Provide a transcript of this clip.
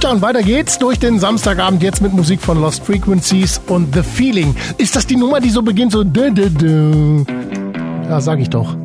Tja, und weiter geht's durch den Samstagabend jetzt mit Musik von Lost Frequencies und The Feeling. Ist das die Nummer, die so beginnt, so... Ja, sag ich doch.